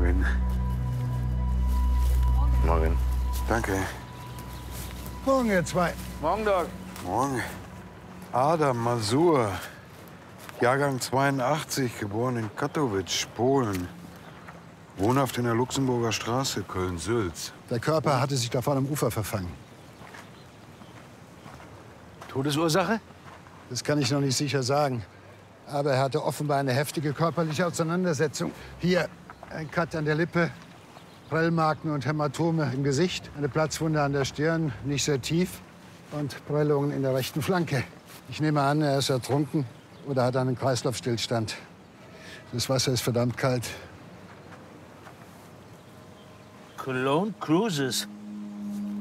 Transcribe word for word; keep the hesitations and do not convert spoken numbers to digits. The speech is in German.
Morgen. Morgen. Danke. Morgen, ihr zwei. Morgen, Doc. Morgen. Adam Masur, Jahrgang zweiundachtzig, geboren in Katowice, Polen. Wohnhaft in der Luxemburger Straße, Köln-Sülz. Der Körper hatte sich davon am Ufer verfangen. Todesursache? Das kann ich noch nicht sicher sagen. Aber er hatte offenbar eine heftige körperliche Auseinandersetzung. Hier ein Cut an der Lippe, Prellmarken und Hämatome im Gesicht, eine Platzwunde an der Stirn, nicht sehr tief, und Prellungen in der rechten Flanke. Ich nehme an, er ist ertrunken oder hat einen Kreislaufstillstand. Das Wasser ist verdammt kalt. Cologne Cruises.